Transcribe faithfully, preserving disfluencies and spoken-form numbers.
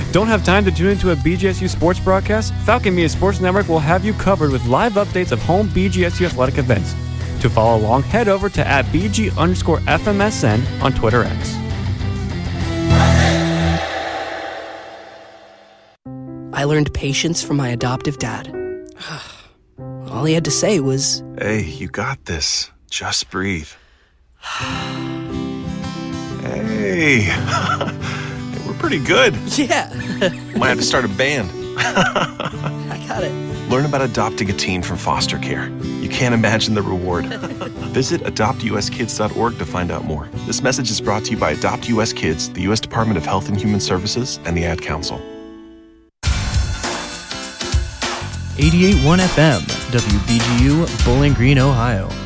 Don't have time to tune into a B G S U sports broadcast? Falcon Media Sports Network will have you covered with live updates of home B G S U athletic events. To follow along, head over to at BG underscore FMSN on Twitter X. I learned patience from my adoptive dad. All he had to say was, "Hey, you got this. Just breathe." Hey, we're pretty good. Yeah. Might have to start a band. I got it. Learn about adopting a teen from foster care. You can't imagine the reward. Visit adopt u s kids dot org to find out more. This message is brought to you by Adopt U S Kids, the U S Department of Health and Human Services, and the Ad Council. eighty-eight point one F M, W B G U, Bowling Green, Ohio.